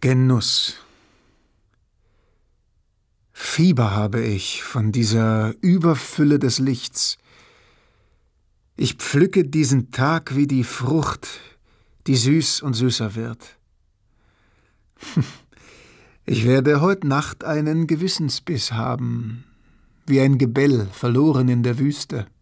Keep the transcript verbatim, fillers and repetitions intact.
Genuss. Fieber habe ich von dieser Überfülle des Lichts. Ich pflücke diesen Tag wie die Frucht, die süß und süßer wird. Ich werde heut Nacht einen Gewissensbiss haben, wie ein Gebell verloren in der Wüste.